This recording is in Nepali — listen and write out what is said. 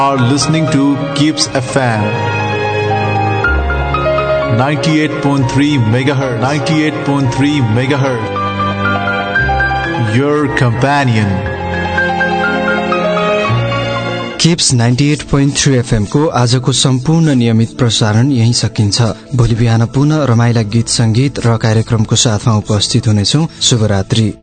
are listening to Keeps FM 98.3 megahertz. 98.3 megahertz. Your companion. Kips 98.3 FM को आजको सम्पूर्ण नियमित प्रसारण यही सकिन्छ। भोलि बिहान पुनः रमाइला गीत संगीत र कार्यक्रमको साथमा उपस्थित हुनेछौं। शुभरात्रि।